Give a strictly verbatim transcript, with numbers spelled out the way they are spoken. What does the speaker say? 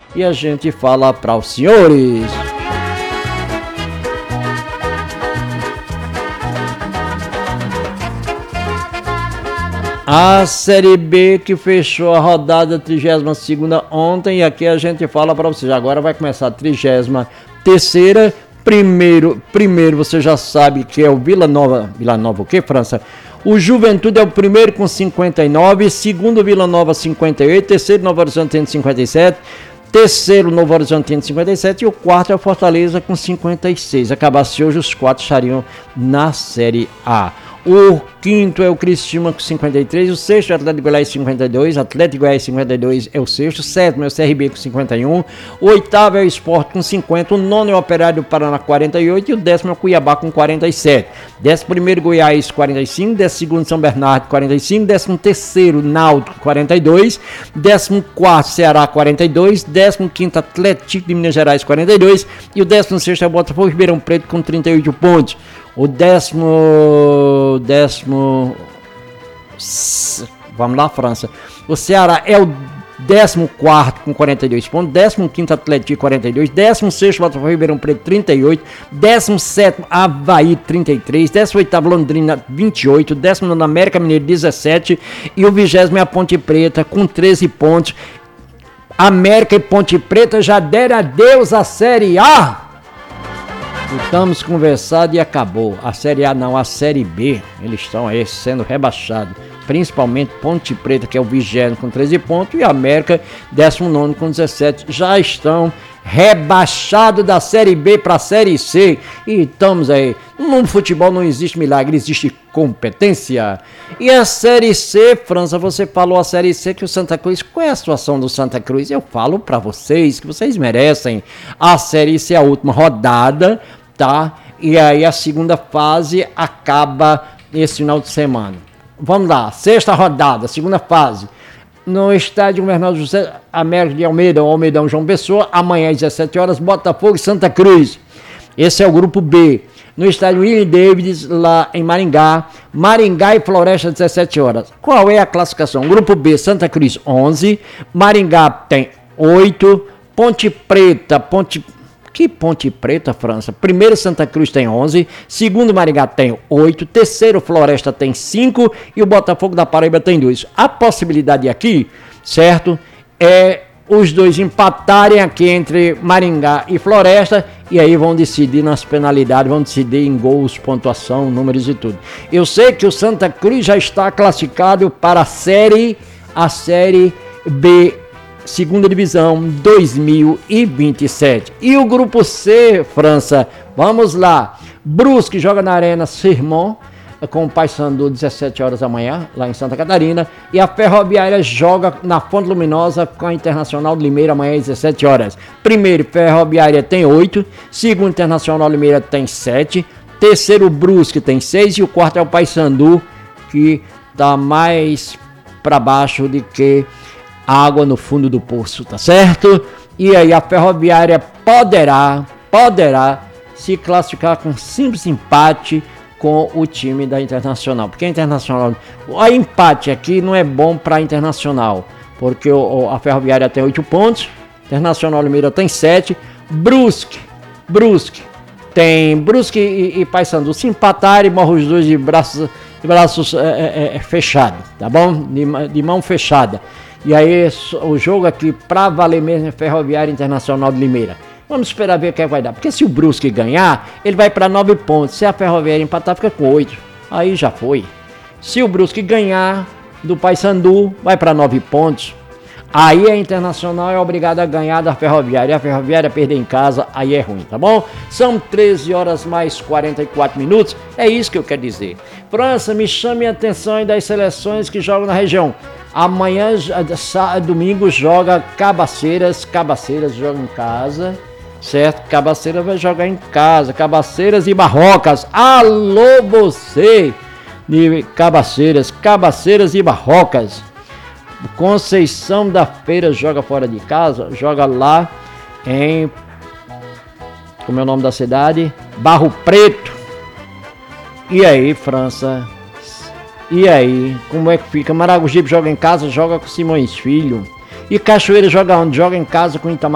e a gente fala para os senhores. A Série B que fechou a rodada trigésima segunda ontem, e aqui a gente fala para vocês. Agora vai começar a trigésima terceira. Primeiro, primeiro você já sabe que é o Vila Nova. Vila Nova o quê, França? O Juventude é o primeiro com cinquenta e nove, segundo Vila Nova cinquenta e oito, terceiro Novo Horizontino cinquenta e sete, terceiro Novo Horizontino cinquenta e sete e o quarto é o Fortaleza com cinquenta e seis. Acabasse hoje, os quatro estariam na Série A. O quinto é o Criciúma com cinquenta e três, o sexto é o Atlético Goiás cinquenta e dois, Atlético Goiás cinquenta e dois é o sexto, o sétimo é o C R B com cinquenta e um, o oitavo é o Sport com cinquenta, o nono é o Operário do Paraná com quarenta e oito e o décimo é o Cuiabá com quarenta e sete. Décimo primeiro Goiás quarenta e cinco, décimo segundo São Bernardo quarenta e cinco, décimo terceiro Náutico quarenta e dois, décimo quarto Ceará quarenta e dois, décimo quinto Atlético de Minas Gerais quarenta e dois e o décimo sexto é o Botafogo Ribeirão Preto com trinta e oito pontos. O décimo, décimo, vamos lá, França. O Ceará é o décimo quarto com quarenta e dois pontos, décimo quinto Atlético quarenta e dois, décimo sexto Botafogo Ribeirão Preto trinta e oito, décimo sétimo Avaí trinta e três, décimo oitavo Londrina vinte e oito, décimo nono América Mineiro dezessete e o vigésimo é a Ponte Preta com treze pontos. América e Ponte Preta já deram adeus à Série A. Estamos conversando e acabou. A Série A não, a Série B, eles estão aí sendo rebaixados. Principalmente Ponte Preta, que é o vigésimo com treze pontos, e América, décimo nono com dezessete. Já estão rebaixados da Série B para a Série C. E estamos aí. No futebol não existe milagre, existe competência. E a Série C, França, você falou a Série C que o Santa Cruz, qual é a situação do Santa Cruz? Eu falo para vocês que vocês merecem. A Série C é a última rodada, tá? E aí a segunda fase acaba esse final de semana. Vamos lá, sexta rodada, segunda fase. No estádio Governador José Américo de Almeida, ou Almeidão João Pessoa, amanhã às dezessete horas, Botafogo e Santa Cruz. Esse é o grupo B. No estádio Willie Davids, lá em Maringá, Maringá e Floresta, dezessete horas. Qual é a classificação? Grupo B, Santa Cruz, onze, Maringá tem oito, Ponte Preta, Ponte... Que Ponte Preta, França? Primeiro Santa Cruz tem onze, segundo Maringá tem oito, terceiro Floresta tem cinco e o Botafogo da Paraíba tem dois. A possibilidade aqui, certo, é os dois empatarem aqui entre Maringá e Floresta e aí vão decidir nas penalidades, vão decidir em gols, pontuação, números e tudo. Eu sei que o Santa Cruz já está classificado para a série, a série B, segunda divisão dois mil e vinte e sete. E o grupo C, França, vamos lá. Brusque joga na Arena Sermon com o Paysandu dezessete horas da manhã, lá em Santa Catarina. E a Ferroviária joga na Fonte Luminosa com a Internacional de Limeira amanhã às dezessete horas. Primeiro, Ferroviária tem oito. Segundo, Internacional de Limeira tem sete. Terceiro, Brusque tem seis. E o quarto é o Paysandu, que está mais para baixo do que água no fundo do poço, tá certo? E aí a Ferroviária poderá, poderá se classificar com simples empate com o time da Internacional. Porque a Internacional, o empate aqui não é bom para a Internacional, porque o, a Ferroviária tem oito pontos, Internacional Limeira tem sete, Brusque, Brusque, tem Brusque e, e Paysandu se empatarem, morrem os dois de braços, de braços é, é, é, fechados, tá bom? De, de mão fechada. E aí o jogo aqui pra valer mesmo é Ferroviária Internacional de Limeira. Vamos esperar ver o que vai dar. Porque se o Brusque ganhar, ele vai para nove pontos. Se a Ferroviária empatar, fica com oito. Aí já foi. Se o Brusque ganhar do Paysandu, vai para nove pontos. Aí a Internacional é obrigada a ganhar da Ferroviária. E a Ferroviária perder em casa, aí é ruim, tá bom? São treze horas mais quarenta e quatro minutos. É isso que eu quero dizer. França, me chame a atenção aí das seleções que jogam na região. Amanhã, domingo, joga Cabaceiras. Cabaceiras joga em casa, certo? Cabaceiras vai jogar em casa. Cabaceiras e Barrocas. Alô, você de Cabaceiras. Cabaceiras e Barrocas. Conceição da Feira joga fora de casa. Joga lá em... Como é o nome da cidade? Barro Preto. E aí, França... E aí, como é que fica? Maragogipe joga em casa, joga com Simões Filho. E Cachoeira joga onde? Joga em casa com Itamar.